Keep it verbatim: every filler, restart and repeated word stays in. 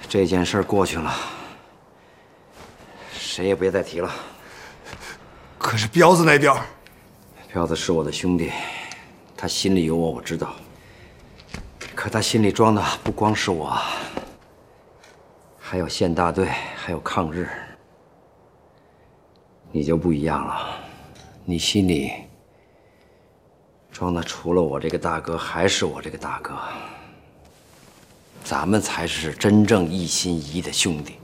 这件事过去了，谁也别再提了。 可是彪子那边， 彪子是我的兄弟，他心里有我，我知道。可他心里装的不光是我，还有县大队，还有抗日。你就不一样了，你心里装的除了我这个大哥，还是我这个大哥。咱们才是真正一心一意的兄弟。